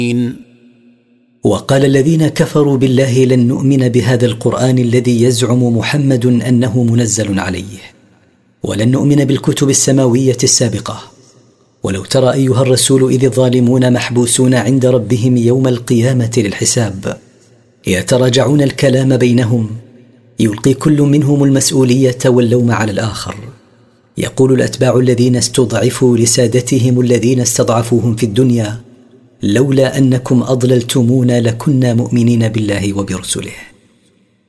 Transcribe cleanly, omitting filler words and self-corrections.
وقال الذين كفروا بالله لن نؤمن بهذا القرآن الذي يزعم محمد أنه منزل عليه، ولن نؤمن بالكتب السماوية السابقة. ولو ترى أيها الرسول إذ الظالمون محبوسون عند ربهم يوم القيامة للحساب، يتراجعون الكلام بينهم، يلقي كل منهم المسؤولية واللوم على الآخر. يقول الأتباع الذين استضعفوا لسادتهم الذين استضعفوهم في الدنيا: لولا أنكم أضللتمونا لكنا مؤمنين بالله وبرسله.